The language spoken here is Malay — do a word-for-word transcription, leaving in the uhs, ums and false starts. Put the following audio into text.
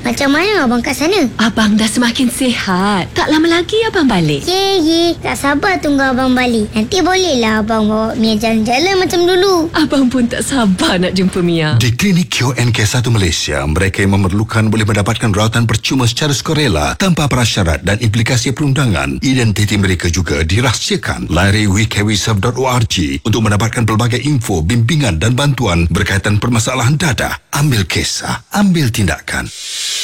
Macam mana abang kat sana? Abang dah semakin sihat. Tak lama lagi abang balik. Ye, ye. Tak sabar tunggu abang balik. Nanti bolehlah abang bawa Mia jalan-jalan macam dulu. Abang pun tak sabar nak jumpa Mia. Di Klinik Q N K satu Malaysia, mereka yang memerlukan boleh mendapatkan rawatan percuma secara sukarela tanpa prasyarat dan implikasi perundangan. Identiti mereka juga dirahsiakan. Layari w k w serve dot org untuk mendapatkan pelbagai info, bimbingan dan bantuan berkaitan permasalahan dadah. Ambil kisah, ambil tindakan.